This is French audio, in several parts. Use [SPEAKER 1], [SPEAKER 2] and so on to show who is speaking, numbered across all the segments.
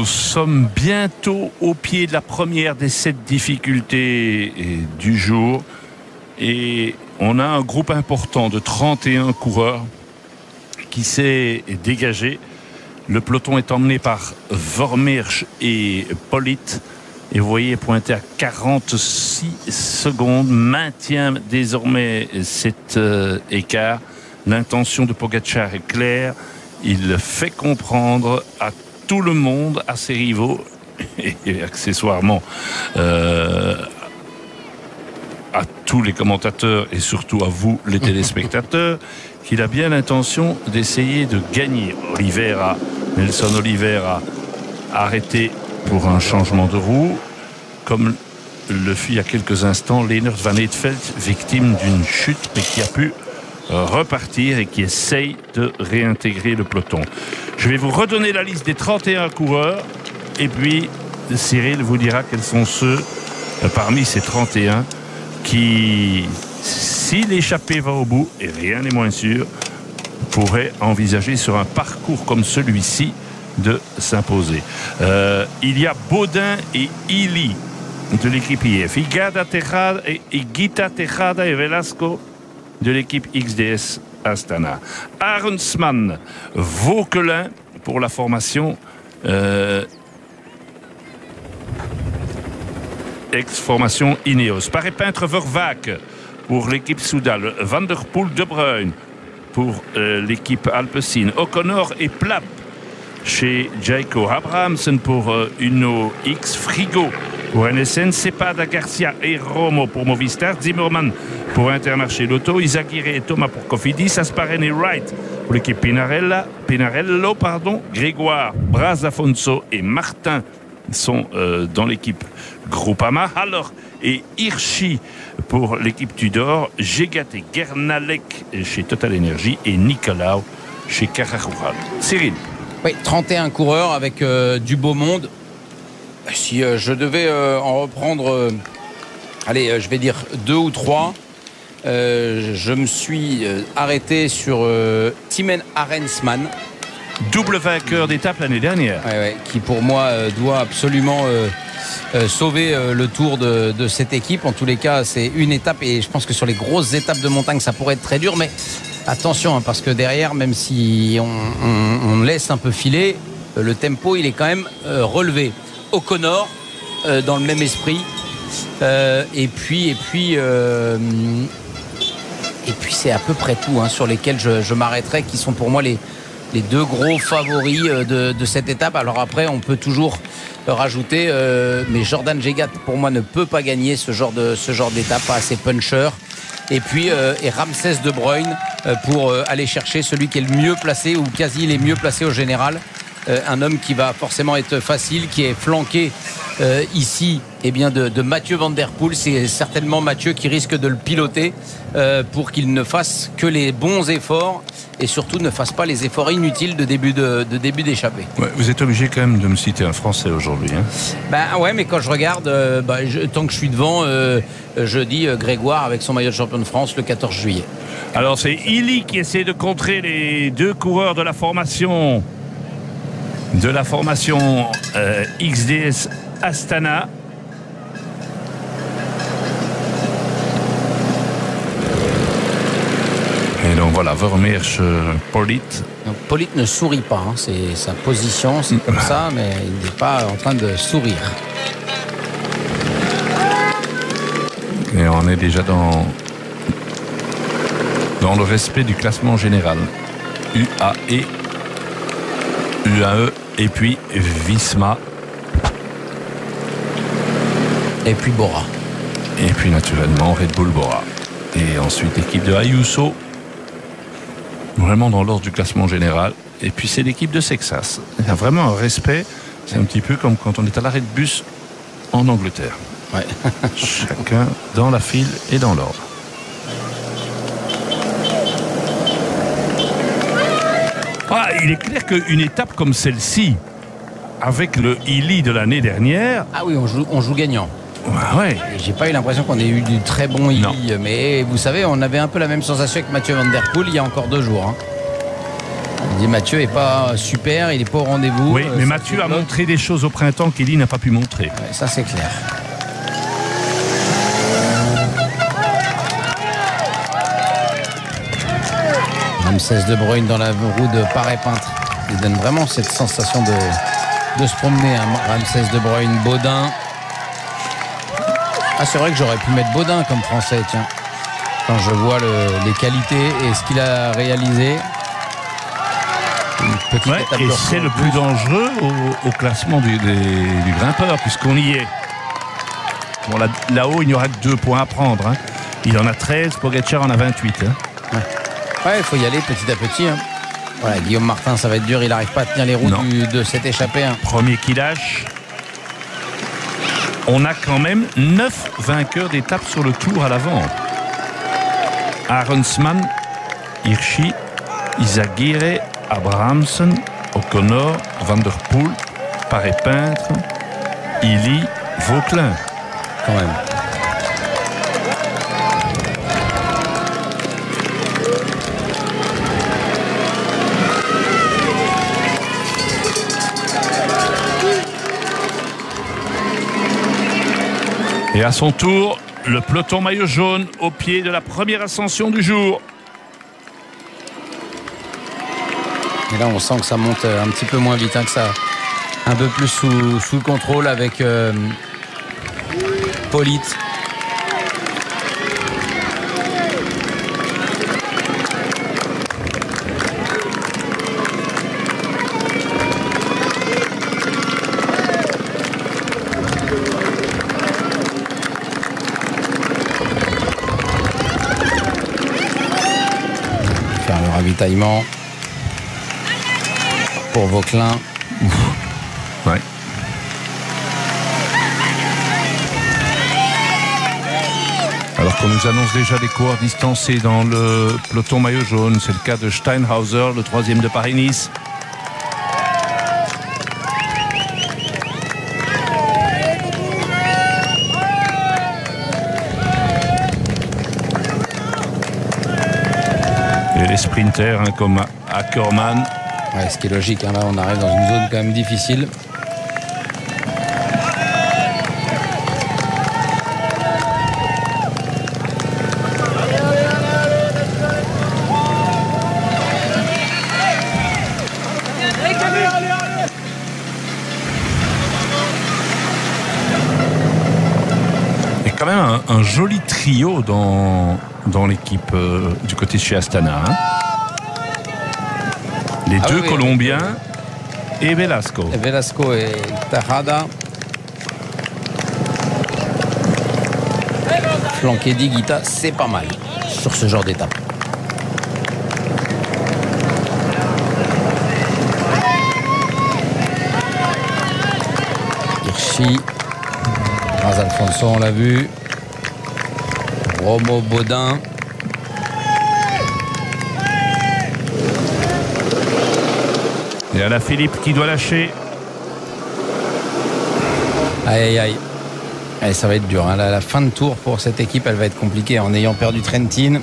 [SPEAKER 1] sommes bientôt au pied de la première des 7 difficultés du jour. Et on a un groupe important de 31 coureurs qui s'est dégagé. Le peloton est emmené par Vermeersch et Pollitt. Et vous voyez pointer à 46 secondes. Maintient désormais cet écart. L'intention de Pogačar est claire. Il fait comprendre à tout le monde, à ses rivaux et accessoirement à tous les commentateurs et surtout à vous les téléspectateurs qu'il a bien l'intention d'essayer de gagner. Nelson Oliveira arrêté pour un changement de roue, comme le fut il y a quelques instants Lennart Van Eetveld, victime d'une chute mais qui a pu repartir et qui essaye de réintégrer le peloton. Je vais vous redonner la liste des 31 coureurs et puis Cyril vous dira quels sont ceux parmi ces 31 qui, si l'échappée va au bout, et rien n'est moins sûr, pourraient envisager sur un parcours comme celui-ci de s'imposer. Il y a Baudin et Illy de l'équipe IF, Higuita Tejada et Velasco de l'équipe XDS Astana, Arensman, Vauquelin pour la formation ex-formation Ineos, Paré-Peintre Vervaeke pour l'équipe Soudal, Van der Poel De Bruyne pour l'équipe Alpecin, O'Connor et Plapp chez Jayco, Abrahamsen pour Uno X, Frigo pour NSN, Cepeda, Garcia et Romo pour Movistar, Zimmermann pour Intermarché Lotto, Izagirre et Thomas pour Cofidis, Asparren et Wright pour l'équipe Pinarello, Grégoire, Braz Afonso et Martin sont dans l'équipe Groupama, Haller et Hirschi pour l'équipe Tudor, Gegat et Gernalek chez Total Energy et Nicolau chez Carajural. Cyril.
[SPEAKER 2] Oui, 31 coureurs avec du beau monde. Si je devais en reprendre, je vais dire 2 ou 3, je me suis arrêté sur Thymen Arensman.
[SPEAKER 1] Double vainqueur d'étape l'année dernière.
[SPEAKER 2] Qui pour moi doit absolument sauver le tour de cette équipe. En tous les cas, c'est une étape et je pense que sur les grosses étapes de montagne, ça pourrait être très dur. Mais attention, parce que derrière, même si on laisse un peu filer, le tempo, il est quand même relevé. O'Connor, dans le même esprit. Et puis c'est à peu près tout sur lesquels je m'arrêterai, qui sont pour moi les 2 gros favoris de cette étape. Alors après, on peut toujours rajouter, mais Jordan Gegat pour moi ne peut pas gagner ce genre d'étape, pas assez puncher. Et puis et Ramsès De Bruyne pour aller chercher celui qui est le mieux placé ou quasi les mieux placés au général. Un homme qui va forcément être facile, qui est flanqué ici de Mathieu Van Der Poel. C'est certainement Mathieu qui risque de le piloter pour qu'il ne fasse que les bons efforts et surtout ne fasse pas les efforts inutiles de début d'échappée.
[SPEAKER 1] Ouais, vous êtes obligé quand même de me citer un Français aujourd'hui.
[SPEAKER 2] Mais quand je regarde, tant que je suis devant, je dis Grégoire avec son maillot de champion de France le 14 juillet.
[SPEAKER 1] Alors c'est Illy qui essaie de contrer les 2 coureurs de la formation XDS Astana. Et donc voilà, Vermeersch, Pollitt.
[SPEAKER 2] Pollitt ne sourit pas, c'est sa position, c'est comme ça, mais il n'est pas en train de sourire.
[SPEAKER 1] Et on est déjà dans le respect du classement général. UAE et puis Visma.
[SPEAKER 2] Et puis Bora.
[SPEAKER 1] Et puis naturellement Red Bull Bora. Et ensuite l'équipe de Ayuso. Vraiment dans l'ordre du classement général. Et puis c'est l'équipe de Sexas. Il y a vraiment un respect. C'est un petit peu comme quand on est à l'arrêt de bus en Angleterre.
[SPEAKER 2] Ouais.
[SPEAKER 1] Chacun dans la file et dans l'ordre. Il est clair qu'une étape comme celle-ci, avec le Illy de l'année dernière...
[SPEAKER 2] Ah oui, on joue gagnant.
[SPEAKER 1] Ouais.
[SPEAKER 2] J'ai pas eu l'impression qu'on ait eu du très bon Illy, mais vous savez, on avait un peu la même sensation avec Mathieu Van Der Poel il y a encore 2 jours. Il dit Mathieu est pas super, il est pas au rendez-vous.
[SPEAKER 1] Oui, mais Mathieu a montré des choses au printemps qu'Eli n'a pas pu montrer.
[SPEAKER 2] Ouais, ça c'est clair. Ramsès De Bruyne dans la roue de Paré-Peintre. Il donne vraiment cette sensation de se promener. Hein. Ramsès De Bruyne, Baudin. Ah, c'est vrai que j'aurais pu mettre Baudin comme français, tiens. Quand je vois les qualités et ce qu'il a réalisé.
[SPEAKER 1] Ouais, et c'est le plus dangereux au classement du grimpeur, puisqu'on y est. Bon, là-haut, il n'y aura que 2 points à prendre. Hein. Il en a 13, Pogacar en a 28. Hein.
[SPEAKER 2] Ouais, il faut y aller petit à petit. Hein. Voilà, Guillaume Martin, ça va être dur. Il n'arrive pas à tenir les roues de cet échappé. Hein.
[SPEAKER 1] Premier qui lâche. On a quand même 9 vainqueurs d'étape sur le tour à l'avant. Arensman, Hirschi, Izagirre, Abrahamsen, O'Connor, Van der Poel, Paré-Peintre, Illy, Vauclin.
[SPEAKER 2] Quand même.
[SPEAKER 1] Et à son tour, le peloton maillot jaune au pied de la première ascension du jour.
[SPEAKER 2] Et là, on sent que ça monte un petit peu moins vite que ça. Un peu plus sous le contrôle avec Polite. Faire le ravitaillement pour Vauclin.
[SPEAKER 1] Ouais. Alors qu'on nous annonce déjà des coureurs distancés dans le peloton maillot jaune. C'est le cas de Steinhauser, le 3e de Paris-Nice. Et les sprinters comme Ackermann.
[SPEAKER 2] Ouais, ce qui est logique, hein, là on arrive dans une zone quand même difficile.
[SPEAKER 1] Et quand même un joli trio dans l'équipe du côté de chez Astana. Hein. Les deux Colombiens et Velasco.
[SPEAKER 2] Et Velasco et Tejada. Flanqué d'Higuita, c'est pas mal sur ce genre d'étape. Hirschi, Ras Alfonso, on l'a vu. Romo Baudin.
[SPEAKER 1] Et à la Philippe qui doit lâcher.
[SPEAKER 2] Aïe aïe aïe. Allez, ça va être dur. Hein. La fin de tour pour cette équipe, elle va être compliquée en ayant perdu Trentin.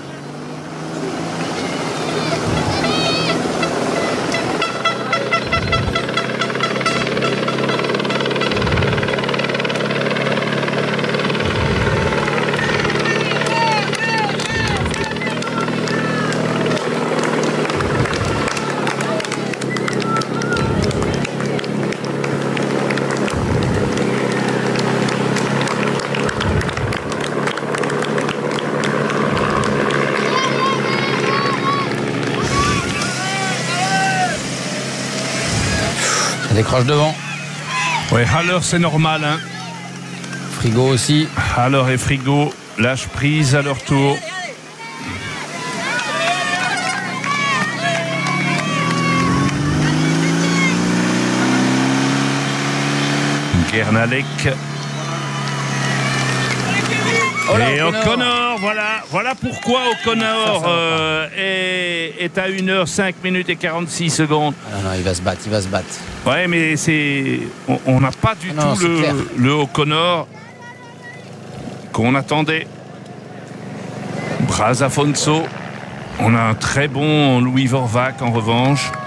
[SPEAKER 2] Ça décroche devant.
[SPEAKER 1] Oui, Haller, c'est normal. Hein.
[SPEAKER 2] Frigo aussi.
[SPEAKER 1] Haller et Frigo lâchent prise à leur tour. Guernalec.
[SPEAKER 2] Oh là,
[SPEAKER 1] et O'Connor, voilà pourquoi O'Connor est à 1h05 minutes et 46 secondes.
[SPEAKER 2] Ah non, il va se battre.
[SPEAKER 1] Ouais, mais on n'a pas du tout le O'Connor qu'on attendait. Bras Afonso, on a un très bon Louis Vorvac en revanche.